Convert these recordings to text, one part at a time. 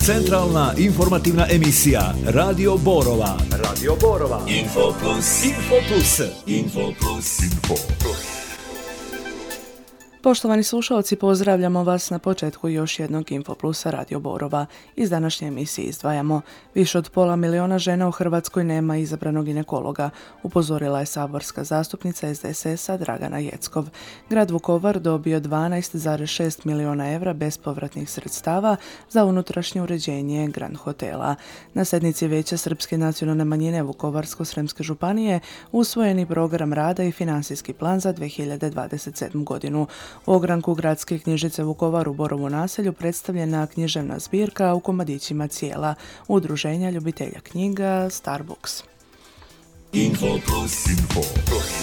Centralna informativna emisija Radio Borova. Radio Borova. Info plus. Info plus. Info plus. Info plus. Poštovani slušalci, pozdravljamo vas na početku još jednog Info Plusa Radio Borova. Iz današnje emisije izdvajamo: više od 500.000 žena u Hrvatskoj nema izabranog ginekologa, upozorila je saborska zastupnica SDSS-a Dragana Jeckov. Grad Vukovar dobio 12,6 milijuna evra bespovratnih sredstava za unutrašnje uređenje Grand hotela. Na sjednici Vijeća Srpske nacionalne manjine Vukovarsko-srijemske županije usvojeni program rada i financijski plan za 2027. godinu. U ogranku Gradske knjižnice Vukovar u Borovu naselju predstavljena književna zbirka u komadićima cijela Udruženja ljubitelja knjiga Starbooks. Info plus. Info plus.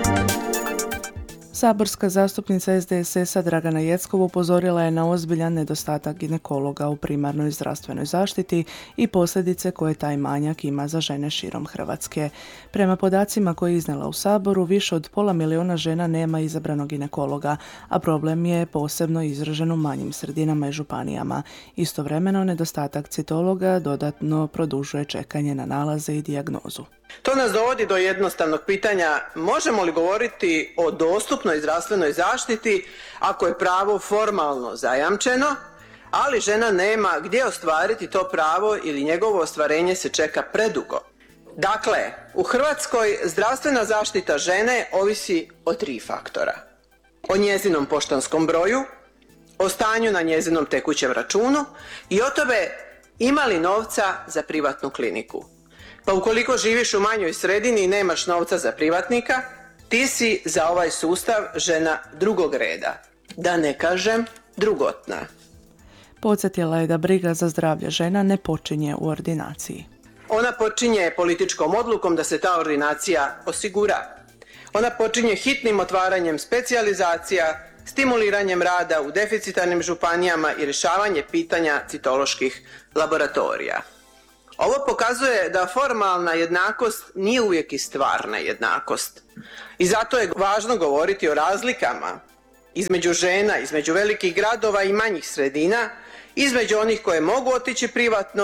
Saborska zastupnica SDSS-a Dragana Jeckov upozorila je na ozbiljan nedostatak ginekologa u primarnoj zdravstvenoj zaštiti i posljedice koje taj manjak ima za žene širom Hrvatske. Prema podacima koje je iznijela u Saboru, više od 500.000 žena nema izabranog ginekologa, a problem je posebno izražen u manjim sredinama i županijama. Istovremeno, nedostatak citologa dodatno produžuje čekanje na nalaze i dijagnozu. To nas dovodi do jednostavnog pitanja: možemo li govoriti o dostupnoj zdravstvenoj zaštiti ako je pravo formalno zajamčeno, ali žena nema gdje ostvariti to pravo ili njegovo ostvarenje se čeka predugo? Dakle, u Hrvatskoj zdravstvena zaštita žene ovisi o 3 faktora: o njezinom poštanskom broju, o stanju na njezinom tekućem računu i o tome ima li novca za privatnu kliniku. Pa ukoliko živiš u manjoj sredini i nemaš novca za privatnika, ti si za ovaj sustav žena drugog reda, da ne kažem drugotna. Podsjetila je da briga za zdravlje žena ne počinje u ordinaciji. Ona počinje političkom odlukom da se ta ordinacija osigura. Ona počinje hitnim otvaranjem specijalizacija, stimuliranjem rada u deficitarnim županijama i rješavanje pitanja citoloških laboratorija. Ovo pokazuje da formalna jednakost nije uvijek i stvarna jednakost. I zato je važno govoriti o razlikama između žena, između velikih gradova i manjih sredina, između onih koje mogu otići privatno